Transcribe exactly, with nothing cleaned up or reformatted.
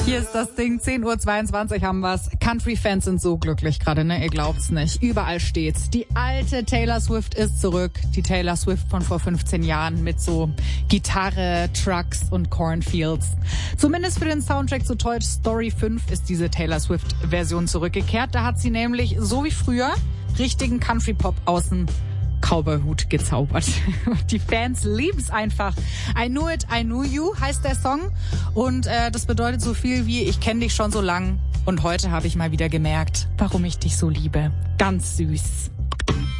Hier ist das Ding, zehn Uhr zweiundzwanzig haben wir's. Country-Fans sind so glücklich gerade, ne? Ihr glaubt's nicht. Überall steht's. Die alte Taylor Swift ist zurück. Die Taylor Swift von vor fünfzehn Jahren mit so Gitarre, Trucks und Cornfields. Zumindest für den Soundtrack zu Toy Story fünf ist diese Taylor Swift-Version zurückgekehrt. Da hat sie nämlich, so wie früher, richtigen Country-Pop aus dem Cowboy-Hut gezaubert. Die Fans lieben's einfach. I Knew It, I Knew You heißt der Song und äh, das bedeutet so viel wie ich kenne dich schon so lang und heute habe ich mal wieder gemerkt, warum ich dich so liebe. Ganz süß.